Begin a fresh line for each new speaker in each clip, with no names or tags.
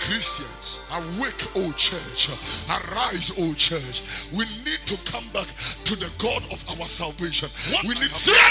Christians, awake, O church. Arise, O church. We need to come back to the God of our salvation. We need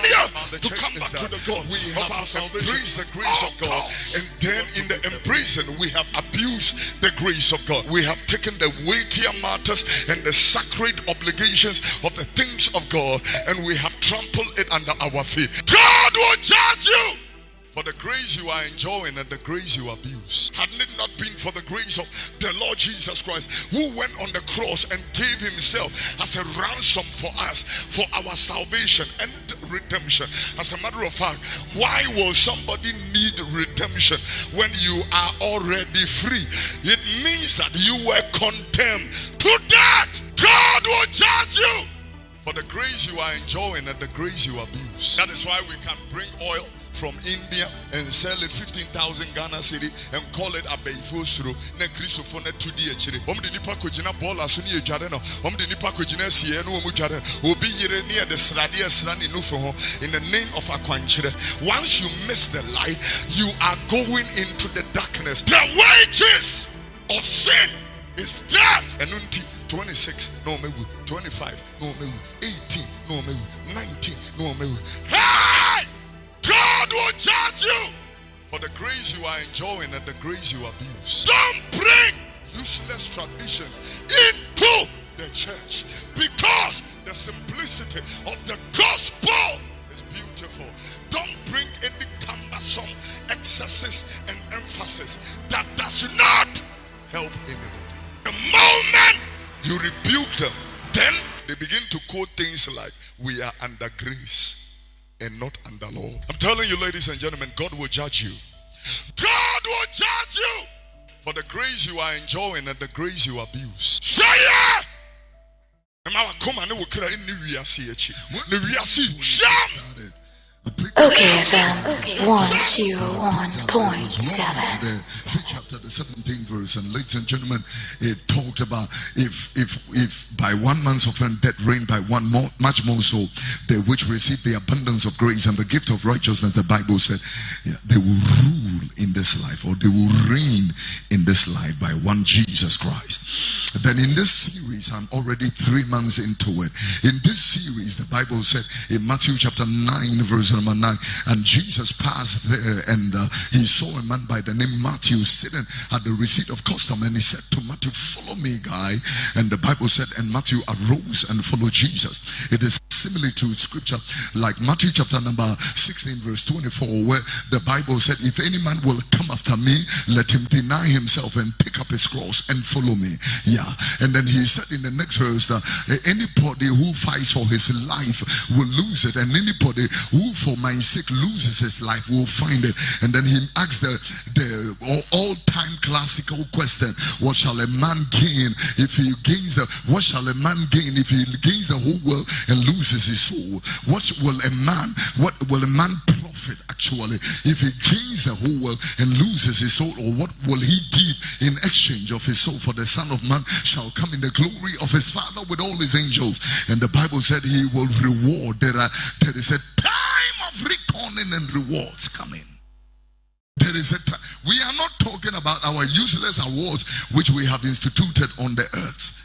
to come back to the God of our salvation. Embrace the grace of God. And then in the embracing, we have abused the grace of God. We have taken the weightier matters and the sacred obligations of the things of God, and we have trampled it under our feet. God will judge you for the grace you are enjoying and the grace you abuse. Had it not been for the grace of the Lord Jesus Christ, who went on the cross and gave himself as a ransom for us, for our salvation and redemption. As a matter of fact, why will somebody need redemption when you are already free? It means that you were condemned to death. God will judge you for the grace you are enjoying and the grace you abuse. That is why we can bring oil from India and sell it 15,000 Ghana cedi and call it Abeifosro. Ne Christopher ne tudi echire. Omdi nipa kojina ball asuni ejare no. Omdi nipa kojina sie no omu jare. Obi yire near the sradi esrani nufo ho in the name of akwanchire. Once you miss the light, you are going into the darkness. The wages of sin is death. Enunti 26 no mewu, 25 no mewu, 18 no mewu, 19 no mewu. Hey! God will judge you for the grace you are enjoying and the grace you abuse. Don't bring useless traditions into the church, because the simplicity of the gospel is beautiful. Don't bring any cumbersome excesses and emphasis that does not help anybody. The moment you rebuke them, then they begin to quote things like, we are under grace and not under law. I'm telling you, ladies and gentlemen, God will judge you. God will judge you for the grace you are enjoying and the grace you abuse. Say yeah!
Okay, FM 101.7.
The 5th chapter, the 17th verse, and ladies and gentlemen, it talked about if by one man's offense death reigned by one, more, much more so they which receive the abundance of grace and the gift of righteousness. The Bible said, they will rule in this life, or they will reign in this life by one Jesus Christ. Then in this series, I'm already 3 months into it. In this series, the Bible said in Matthew chapter 9 verse number 9, and Jesus passed there, and he saw a man by the name Matthew sitting at the receipt of custom, and he said to Matthew, follow me, guy. And the Bible said, and Matthew arose and followed Jesus. It is similar to scripture like Matthew chapter number 16 verse 24, where the Bible said, if any man will come after me, let him deny himself and pick up his cross and follow me. Yeah. And then he said in the next verse that anybody who fights for his life will lose it, and anybody who for my sake loses his life will find it. And then he asked the all-time classical question, what shall a man gain if he gains what shall a man gain if he gains the whole world and loses his soul? What will a man profit actually if he gains the whole world and loses his soul? Or what will he give in exchange of his soul? For the Son of Man shall come in the glory of his Father with all his angels. And the Bible said he will reward. There is a time of reckoning and rewards coming. There is a time. We are not talking about our useless awards which we have instituted on the earth.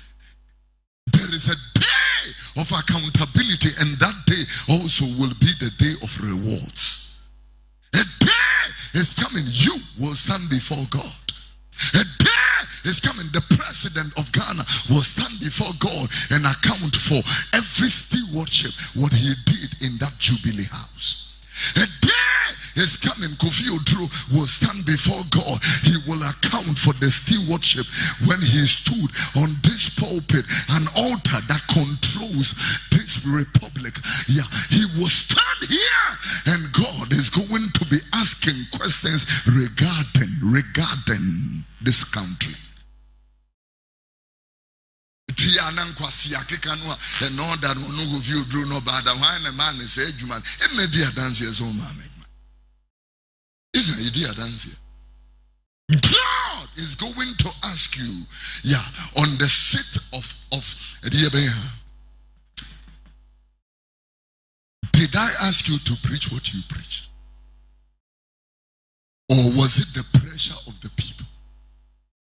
There is a day of accountability, and that day also will be the day of rewards. A day is coming, you will stand before God. A day is coming, the president of Ghana will stand before God and account for every stewardship, what he did in that Jubilee house. A day is coming, Kofi Oduro will stand before God. He will account for the stewardship when he stood on this pulpit, an altar that controls this republic. Yeah, he will stand here, and God is going to be asking questions regarding this country. And all that will no of you drew no bad. Why a man is a human. In the dear dance here, so mamma. In the dear dance here. God is going to ask you, on the seat of the did I ask you to preach what you preached? Or was it the pressure of the people?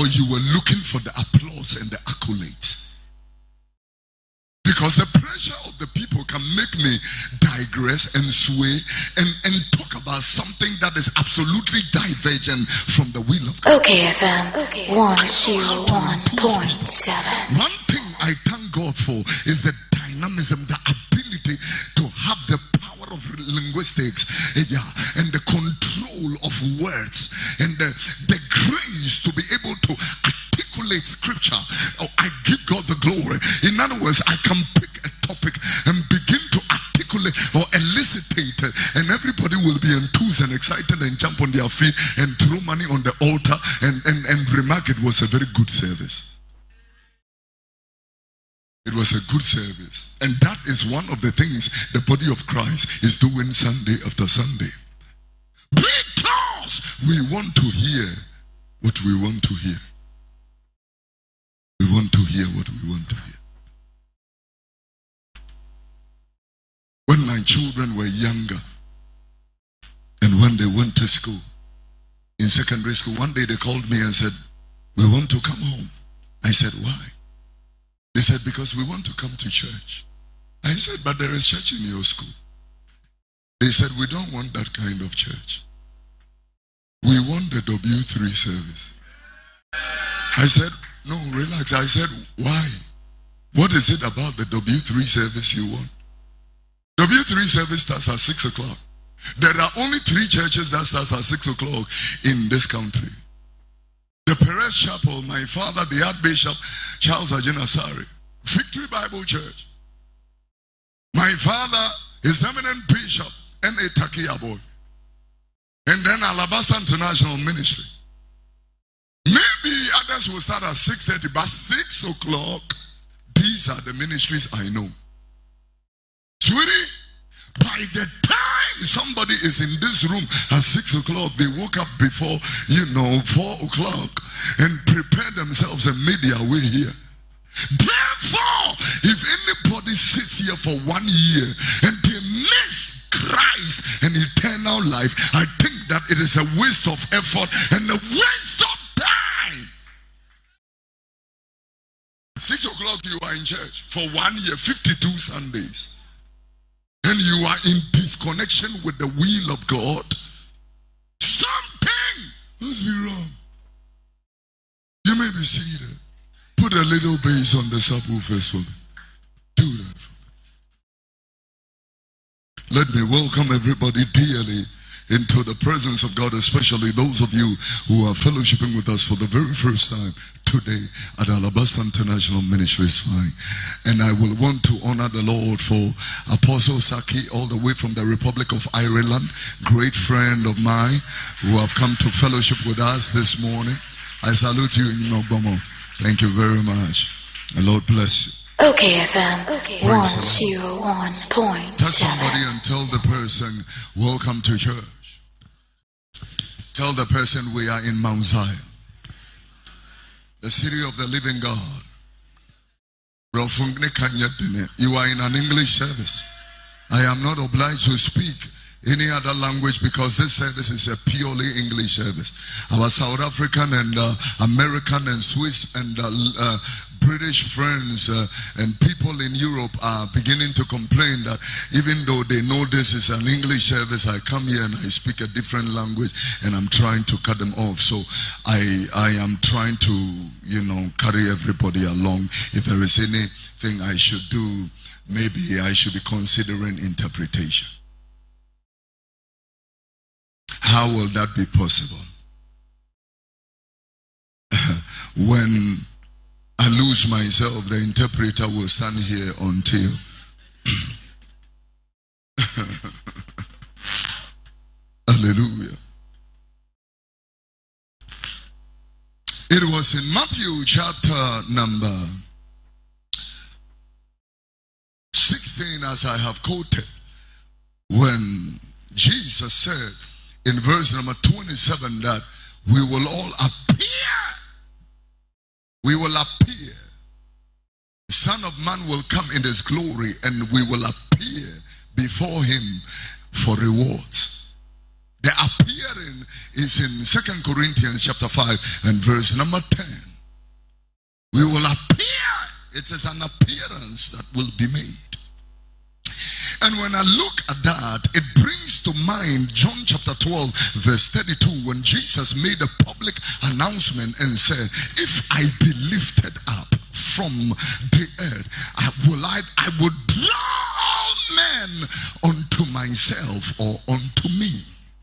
or you were looking for the applause and the accolades? Because the pressure of the people can make me digress and sway and talk about something that is absolutely divergent from the will of God.
OKFM 101.7.
One thing I thank God for is the dynamism, the ability to have the power of linguistics, and the control of words, and the grace to be able to articulate scripture. I give God the glory. In other words, I can pick a topic and begin to articulate or elicitate it, and everybody will be enthused and excited and jump on their feet and throw money on the altar and remark it was a very good service. It was a good service. And that is one of the things the body of Christ is doing Sunday after Sunday. Because we want to hear what we want to hear. We want to hear what we want to hear. When my children were younger, and when they went to school, in secondary school, one day they called me and said, "We want to come home." I said, "Why?" They said, "Because we want to come to church." I said, "But there is church in your school." They said, "We don't want that kind of church. We want the W3 service." I said, "No, relax." I said, "Why? What is it about the W3 service you want?" W3 service starts at 6 o'clock. There are only 3 churches that starts at 6 o'clock in this country. The Perez Chapel, my father, the Archbishop Charles Ajinasari, Victory Bible Church. My father is eminent Bishop N.A. Takiyaboy. And then Alabaster International Ministry. Maybe others will start at 6:30, but 6 o'clock, these are the ministries I know. Sweetie, by the time somebody is in this room at 6 o'clock, they woke up before, 4 o'clock and prepare themselves and made their way here. Therefore, if anybody sits here for 1 year and they miss Christ and eternal life, I think that it is a waste of effort and a waste of time. 6 o'clock you are in church for 1 year, 52 Sundays. And you are in disconnection with the will of God. Something must be wrong. You may be seated. Put a little bass on the subwoofers for me. Do that for me. Let me welcome everybody dearly into the presence of God, especially those of you who are fellowshipping with us for the very first time today at Alabaster International Ministries. And I will want to honor the Lord for Apostle Saki, all the way from the Republic of Ireland, great friend of mine who have come to fellowship with us this morning. I salute you in Nogomo. Thank you very much. The Lord bless you.
OKFM 101.7.
Touch somebody and tell the person, welcome to church. Tell the person we are in Mount Zion, the city of the living God. You are in an English service. I am not obliged to speak any other language because this service is a purely English service. Our South African and American and Swiss and British friends and people in Europe are beginning to complain that even though they know this is an English service, I come here and I speak a different language and I'm trying to cut them off. So I am trying to, carry everybody along. If there is anything I should do, maybe I should be considering interpretation. How will that be possible? When I lose myself, the interpreter will stand here until hallelujah. It was in Matthew chapter number 16, as I have quoted, when Jesus said in verse number 27 that we will all appear. We will appear. The Son of Man will come in his glory and we will appear before him for rewards. The appear appearing is in 2 Corinthians chapter 5 and verse number 10. We will appear. It is an appearance that will be made. And when I look at that, it brings to mind John chapter 12 verse 32, when Jesus made a public announcement and said, if I be lifted up from the earth, I would draw all men unto myself, or unto me.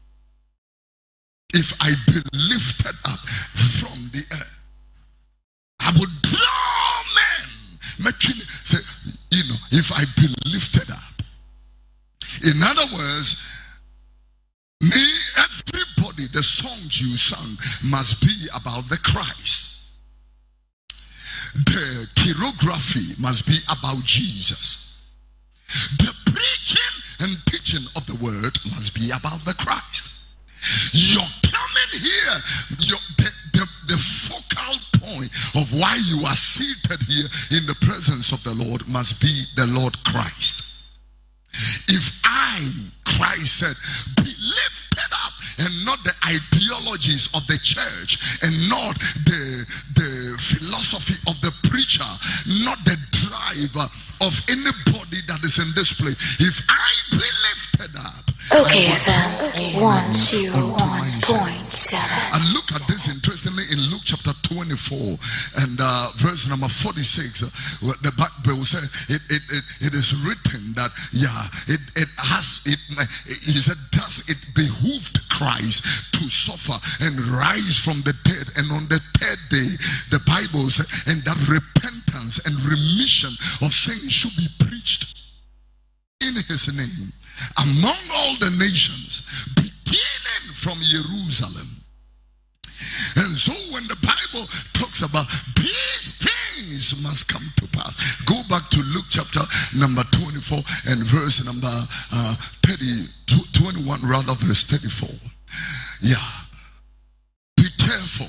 If I be lifted up from the earth, I would draw men. Say, if I be lifted up. In other words, everybody, the songs you sang must be about the Christ. The choreography must be about Jesus. The preaching and teaching of the word must be about the Christ. Your coming here, the focal point of why you are seated here in the presence of the Lord must be the Lord Christ. If Christ said, be lifted up, and not the ideologies of the church, and not the philosophy of the preacher, not the drive of anybody that is in this place. If I be lifted up,
OKFM 101.7.
And look at this interestingly in Luke chapter 24 and verse number 46. The Bible says it is written that he said, thus it behooved Christ to suffer and rise from the dead, and on the third day, the Bible said, and that repentance and remission of sins should be preached in his name among all the nations, beginning from Jerusalem. And so when the Bible talks about these things must come to pass, go back to Luke chapter number 24 and verse number 21 rather, verse 34. Yeah. Be careful.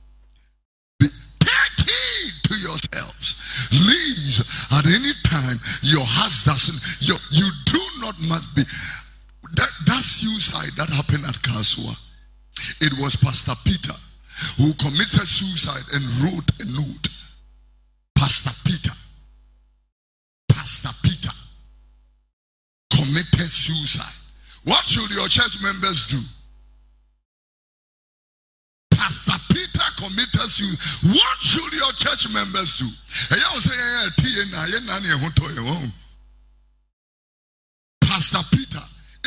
Take heed to yourselves. Please, at any time, your heart doesn't, you do not must be. That suicide that happened at Kasua, it was Pastor Peter who committed suicide and wrote a note. Pastor Peter committed suicide. What should your church members do? Pastor Peter committed suicide. What should your church members do? Pastor Peter.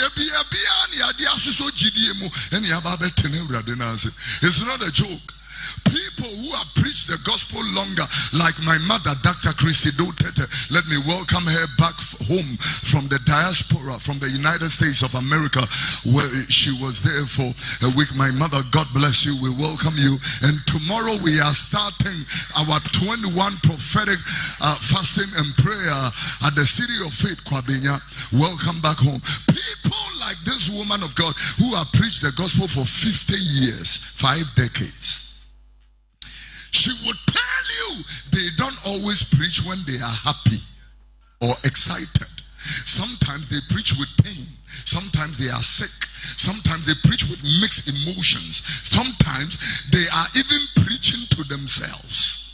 It's not a joke. People who have preached the gospel longer, like my mother, Dr. Christy Dotete, let me welcome her back home from the diaspora, from the United States of America, where she was there for a week. My mother, God bless you, we welcome you. And tomorrow we are starting our 21 prophetic fasting and prayer at the City of Faith, Kwabenya. Welcome back home. People like this woman of God who have preached the gospel for 50 years, 5 decades. She would tell you they don't always preach when they are happy or excited. Sometimes they preach with pain. Sometimes they are sick. Sometimes they preach with mixed emotions. Sometimes they are even preaching to themselves.